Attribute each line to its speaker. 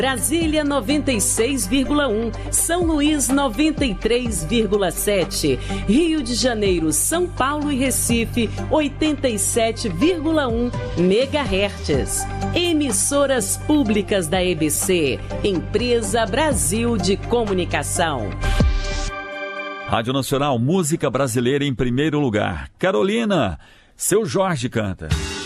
Speaker 1: Brasília 96,1, São Luís 93,7, Rio de Janeiro, São Paulo e Recife 87,1 MHz. Emissoras públicas da EBC, Empresa Brasil de Comunicação.
Speaker 2: Rádio Nacional, música brasileira em primeiro lugar. Carolina, Seu Jorge canta.